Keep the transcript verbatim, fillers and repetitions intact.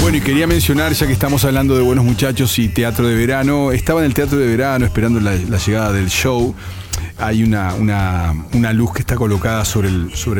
Bueno, y quería mencionar, ya que estamos hablando de Buenos Muchachos y teatro de verano, estaba en el teatro de verano esperando la, la llegada del show. Hay una, una, una luz que está colocada sobre el, sobre